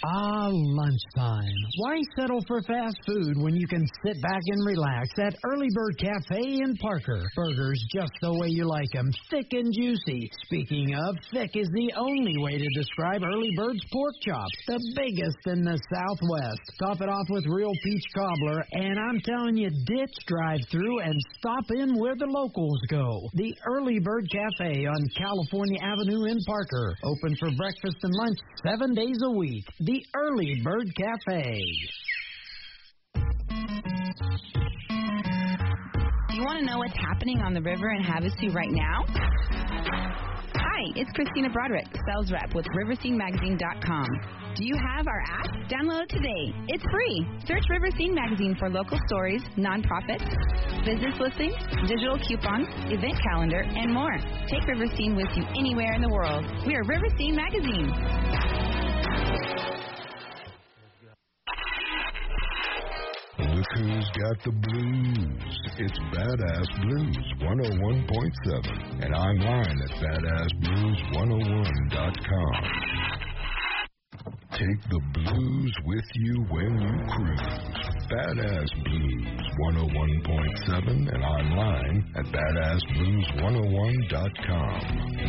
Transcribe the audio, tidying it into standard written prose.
Lunchtime. Why settle for fast food when you can sit back and relax at Early Bird Cafe in Parker? Burgers just the way you like them, thick and juicy. Speaking of, thick is the only way to describe Early Bird's pork chops, the biggest in the Southwest. Top it off with real peach cobbler, and I'm telling you, ditch drive-through and stop in where the locals go. The Early Bird Cafe on California Avenue in Parker. Open for breakfast and lunch 7 days a week. The Early Bird Cafe. Do you want to know what's happening on the river in Havasu right now? Hi, it's Christina Broderick, sales rep with RiverSceneMagazine.com. Do you have our app? Download it today. It's free. Search River Scene Magazine for local stories, nonprofits, business listings, digital coupons, event calendar, and more. Take River Scene with you anywhere in the world. We are River Scene Magazine. Look who's got the blues. It's Badass Blues 101.7 and online at badassblues101.com. Take the blues with you when you cruise. Badass Blues 101.7 and online at badassblues101.com.